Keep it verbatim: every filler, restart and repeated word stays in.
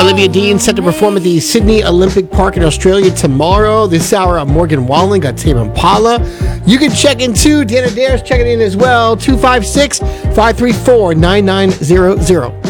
Olivia Dean set to perform at the Sydney Olympic Park in Australia tomorrow. This hour, I'm Morgan Wallen, got Tame Impala. You can check in too. Deanna Dare's checking in as well. two five six, five three four, nine nine zero zero.